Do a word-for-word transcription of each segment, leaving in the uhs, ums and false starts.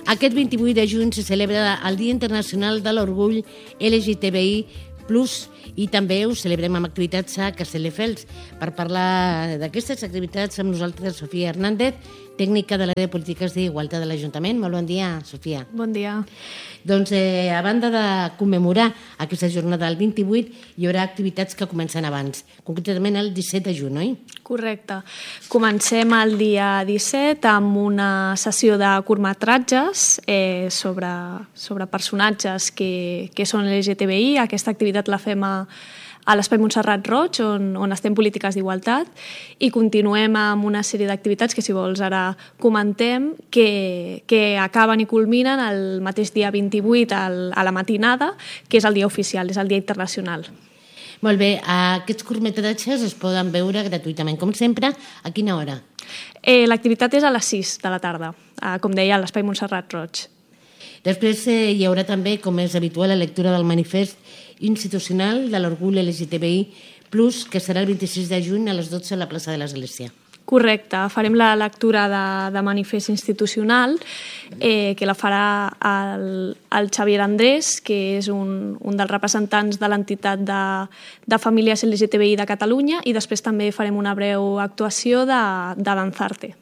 Aquest vint-i-vuit de juny se celebra el Dia Internacional de l'Orgull L G T B I plus, i també ho celebrem amb activitats a Castelldefels. Per parlar d'aquestes activitats amb nosaltres, Sofia Hernández, tècnica de l'àrea de polítiques d'igualtat de l'Ajuntament. Molt bon dia, Sofia. Bon dia. Doncs, eh, a banda de commemorar aquesta jornada del vint-i-vuit, hi haurà activitats que comencen abans, concretament el disset de juny, oi? Correcte. Comencem el dia disset amb una sessió de curtmetratges eh, sobre, sobre personatges que, que són L G T B I. Aquesta activitat la fem a a l'Espai Montserrat Roig, on, on estem polítiques d'igualtat, i continuem amb una sèrie d'activitats que, si vols, ara comentem, que, que acaben i culminen el mateix dia vint-i-vuit al, a la matinada, que és el dia oficial, és el dia internacional. Molt bé, aquests curtmetratges es poden veure gratuïtament, com sempre. A quina hora? Eh, L'activitat és a les sis de la tarda, eh, com deia, a l'Espai Montserrat Roig. Després eh, hi haurà també, com és habitual, la lectura del manifest institucional de l'Orgull L G T B I plus, que serà el vint-i-sis de juny a les dotze a la plaça de l'Església. Correcte, farem la lectura de, de manifest institucional, eh, que la farà el, el Xavier Andrés, que és un, un dels representants de l'entitat de, de famílies L G T B I de Catalunya, i després també farem una breu actuació de, de Danzarte.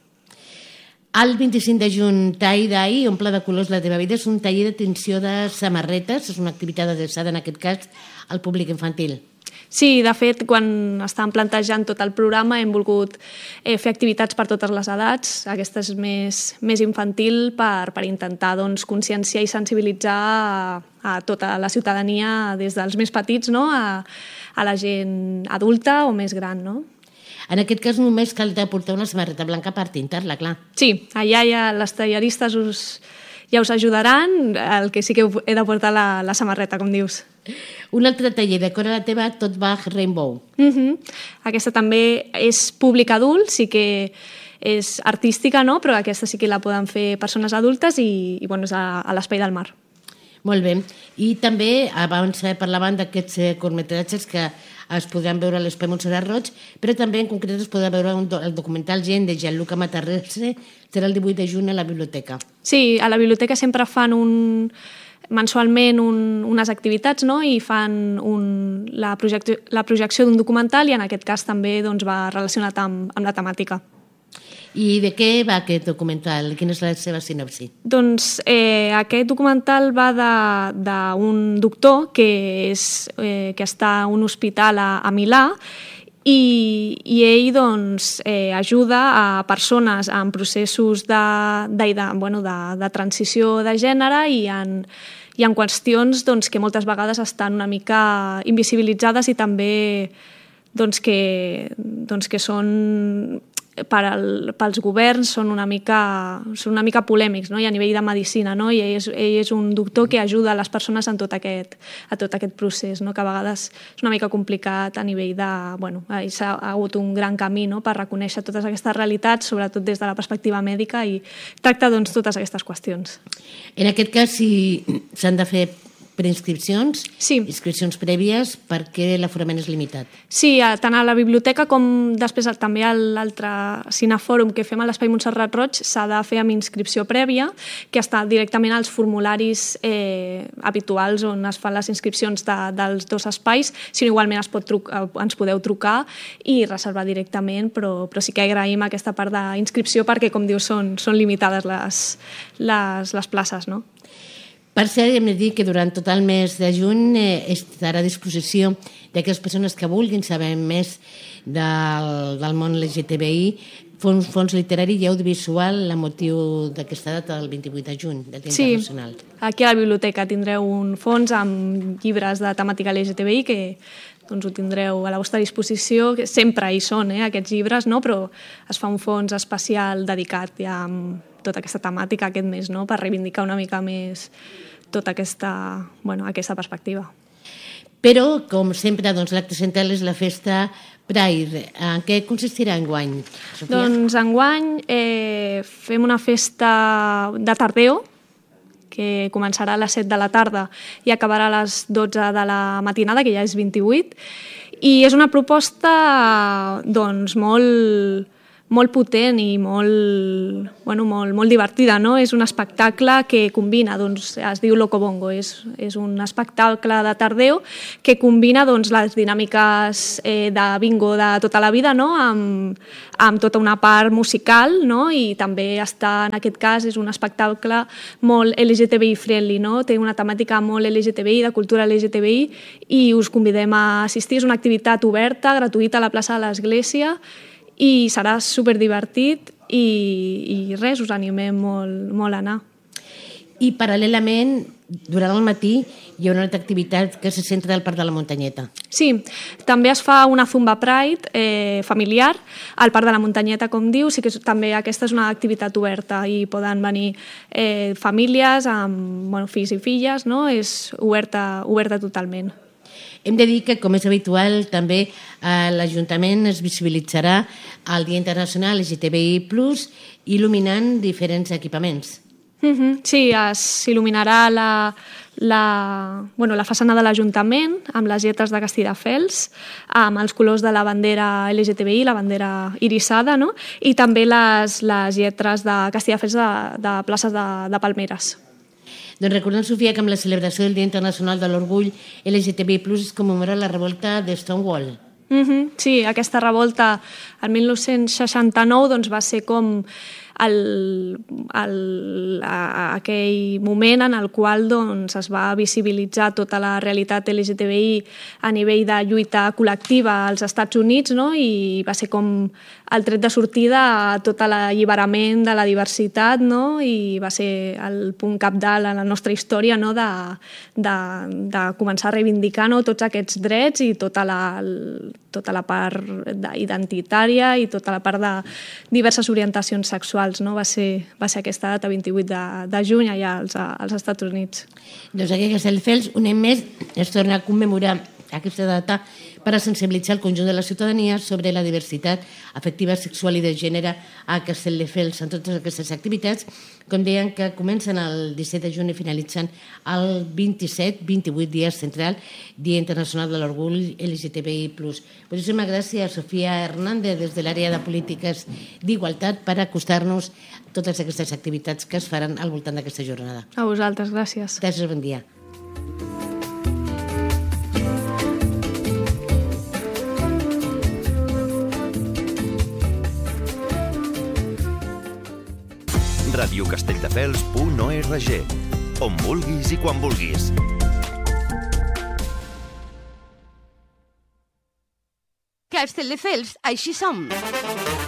El vint-i-cinc de juny, Tall Dai, omple de colors la teva vida, és un taller de tinció de samarretes, és una activitat adreçada, en aquest cas, al públic infantil. Sí, de fet, quan estàvem plantejant tot el programa hem volgut eh, fer activitats per totes les edats. Aquesta és més, més infantil per, per intentar doncs, conscienciar i sensibilitzar a, a tota la ciutadania, des dels més petits, no? a, a la gent adulta o més gran, no? En aquest cas només cal de portar una samarreta blanca per tintar-la, clar. Sí, allà ja les talleristes us, ja us ajudaran, el que sí que he de portar la, la samarreta, com dius. Un altre taller, Decora la teva Tot Bach Rainbow. Uh-huh. Aquesta també és públic adult, sí que és artística, no? Però aquesta sí que la poden fer persones adultes i, i bueno, és a, a l'Espai del Mar. Molt bé. I també, abans parlaven d'aquests curtmetratges que es podran veure a l'Espai Montserrat Roig, però també en concret es podrà veure un do, el documental Gent de Gianluca Matarrese, serà el divuit de juny a la biblioteca. Sí, a la biblioteca sempre fan un, mensualment un, unes activitats, no? I fan un, la, projecció, la projecció d'un documental, i en aquest cas també doncs, va relacionat amb, amb la temàtica. I de què va aquest documental? Quina és la seva sinopsi? Doncs eh, aquest documental va d'un doctor que, és, eh, que està a un hospital a, a Milà, i, i ell doncs, eh, ajuda a persones en processos de, de, de, bueno, de, de transició de gènere i en, i en qüestions doncs, que moltes vegades estan una mica invisibilitzades i també doncs, que, doncs, que són... Per al, pels governs són una mica, són una mica polèmics, no? I a nivell de medicina, no? I ell és, ell és un doctor que ajuda les persones en tot aquest, a tot aquest procés, no? Que a vegades és una mica complicat a nivell de... Bueno, s'ha hagut un gran camí, no? Per reconèixer totes aquestes realitats, sobretot des de la perspectiva mèdica, i tracta doncs, totes aquestes qüestions. En aquest cas, si s'han de fer preinscripcions, sí. Inscripcions prèvies, perquè l'aforament és limitat. Sí, tant a la biblioteca com després també a l'altre cinefòrum que fem a l'Espai Montserrat Roig s'ha de fer amb inscripció prèvia, que està directament als formularis eh, habituals on es fan les inscripcions de, dels dos espais, sinó igualment es pot trucar, ens podeu trucar i reservar directament, però, però sí que agraïm aquesta part d'inscripció perquè, com dius, són, són limitades les, les, les places, no? Per cert, hem de dir que durant tot el mes de juny eh, estarà a disposició d'aquelles persones que vulguin saber més del, del món L G T B I, fons, fons literari i audiovisual a motiu d'aquesta data del vint-i-vuit de juny, del Dia sí, Internacional. Aquí a la biblioteca tindreu un fons amb llibres de temàtica L G T B I que doncs, ho tindreu a la vostra disposició, que sempre hi són eh, aquests llibres, no? Però es fa un fons especial dedicat ja amb tota aquesta temàtica aquest mes, no? Per reivindicar una mica més tota aquesta, bueno, aquesta perspectiva. Però, com sempre, doncs, l'acte central és la festa Pride. En què consistirà enguany, Sofia? Doncs enguany eh, fem una festa de tardeo, que començarà a les set de la tarda i acabarà a les dotze de la matinada, que ja és vint-i-vuit, i és una proposta doncs, molt, molt potent i molt, bueno, molt, molt divertida, no? És un espectacle que combina, doncs, es diu Locobongo, és, és un espectacle de Tardeo que combina doncs, les dinàmiques eh, de bingo de tota la vida, no? amb, amb tota una part musical, no? I també està, en aquest cas, és un espectacle molt L G T B I friendly, no? Té una temàtica molt L G T B I, de cultura L G T B I, i us convidem a assistir. És una activitat oberta, gratuïta, a la plaça de l'Església, i serà superdivertit i, i res, us animem molt, molt a anar. I paral·lelament, durant el matí, hi ha una altra activitat que se centra al Parc de la Muntanyeta. Sí, també es fa una Zumba Pride eh, familiar al Parc de la Muntanyeta, com diu. Sí que també aquesta és una activitat oberta i poden venir eh, famílies amb bueno, fills i filles, no? És oberta, oberta totalment. Hem de dir que, com és habitual, també a l'Ajuntament es visibilitzarà el Dia Internacional L G T B I plus, il·luminant diferents equipaments. Mm-hmm. Sí, s'il·luminarà la, la, bueno, la façana de l'Ajuntament amb les lletres de Castelldefels, amb els colors de la bandera L G T B I, la bandera irisada, no? I també les, les lletres de Castelldefels de, de places de, de palmeres. Doncs recordem, Sofia, que amb la celebració del Dia Internacional de l'Orgull L G T B I plus es commemora la revolta de Stonewall. Mm-hmm. Sí, aquesta revolta el mil nou-cents seixanta-nou doncs, va ser com el, el, a, aquell moment en el qual doncs, es va visibilitzar tota la realitat L G T B I a nivell de lluita col·lectiva als Estats Units, no? I va ser com el tret de sortida a tot l'alliberament de la diversitat, no? I va ser el punt cabdal en la nostra història, no? de, de, de començar a reivindicar, no? Tots aquests drets i tota la, tota la part identitària i tota la part de diverses orientacions sexuals. No? Va ser, va ser aquesta data, vint-i-vuit de juny, allà als, als Estats Units. Doncs aquí a Castelldefels, un any més, es torna a commemorar aquesta data per a sensibilitzar el conjunt de la ciutadania sobre la diversitat afectiva, sexual i de gènere a Castelldefels. En totes aquestes activitats, com deien, que comencen el disset de juny i finalitzen el vint-i-set, vint-i-vuit dies central, Dia Internacional de l'Orgull L G T B I plus. Moltíssimes gràcies a Sofia Hernández des de l'àrea de polítiques d'igualtat per acostar-nos totes aquestes activitats que es faran al voltant d'aquesta jornada. A vosaltres, gràcies. Gràcies, bon dia. radio castelldefels punt org, on vulguis i quan vulguis. Castelldefels, així som.